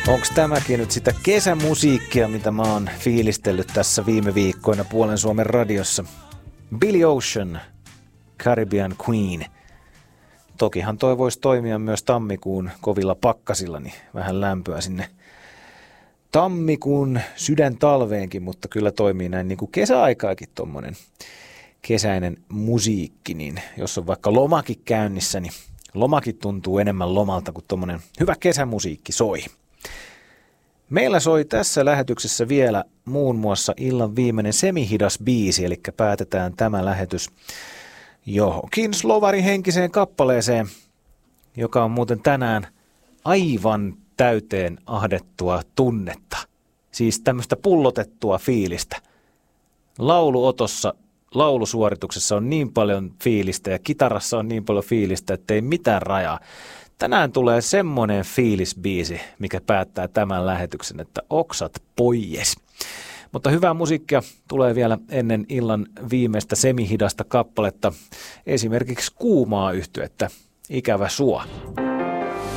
Onks tämäkin nyt sitä kesämusiikkia, mitä mä oon fiilistellyt tässä viime viikkoina Puolen Suomen radiossa? Billy Ocean, Caribbean Queen. Tokihan toi voisi toimia myös tammikuun kovilla pakkasilla, niin vähän lämpöä sinne tammikuun sydäntalveenkin, mutta kyllä toimii näin niin kuin kesäaikaakin tommonen kesäinen musiikki, niin jos on vaikka lomakin käynnissä, niin lomakin tuntuu enemmän lomalta, kun tommonen hyvä kesämusiikki soi. Meillä soi tässä lähetyksessä vielä muun muassa illan viimeinen semihidas biisi, eli päätetään tämä lähetys johonkin slovarihenkiseen kappaleeseen, joka on muuten tänään aivan täyteen ahdettua tunnetta. Siis tämmöistä pullotettua fiilistä. Lauluotossa, laulusuorituksessa on niin paljon fiilistä ja kitarassa on niin paljon fiilistä, että ei mitään rajaa. Tänään tulee semmoinen fiilisbiisi, mikä päättää tämän lähetyksen, että oksat poies. Mutta hyvää musiikkia tulee vielä ennen illan viimeistä semihidasta kappaletta. Esimerkiksi Kuumaa yhtyettä Ikävä sua.